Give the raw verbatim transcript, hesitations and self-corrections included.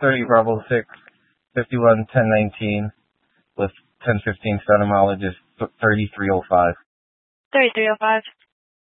thirty Bravo six, fifty-one ten nineteen with ten fifteen center mileage is thirty-three oh five. thirty-three oh five.